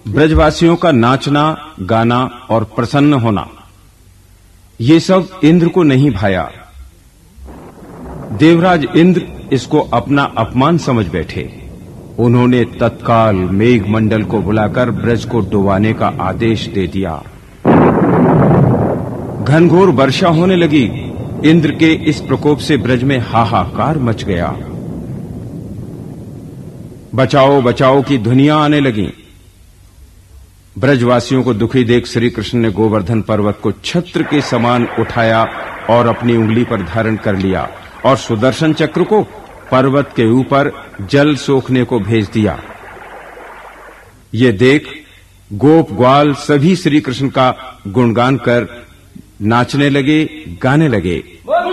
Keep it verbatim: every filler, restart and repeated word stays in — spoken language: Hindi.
ब्रजवासियों का नाचना, गाना और प्रसन्न होना, ये सब इंद्र को नहीं भाया। देवराज इंद्र इसको अपना अपमान समझ बैठे। उन्होंने तत्काल मेघमंडल को बुलाकर ब्रज को डुबाने का आदेश दे दिया। घनघोर वर्षा होने लगी। इंद्र के इस प्रकोप से ब्रज में हाहाकार मच गया। बचाओ बचाओ की ध्वनियां आने लगीं। ब्रजवासियों को दुखी देख श्री कृष्ण ने गोवर्धन पर्वत को छत्र के समान उठाया और अपनी उंगली पर धारण कर लिया और सुदर्शन चक्र को पर्वत के ऊपर जल सोखने को भेज दिया। ये देख गोप ग्वाल सभी श्री कृष्ण का गुणगान कर नाचने लगे, गाने लगे।